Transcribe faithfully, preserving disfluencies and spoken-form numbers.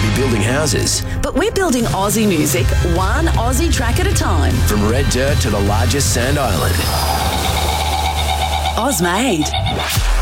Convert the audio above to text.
be building houses. But we're building Aussie music, one Aussie track at a time. From red dirt to the largest sand island. Ozmade.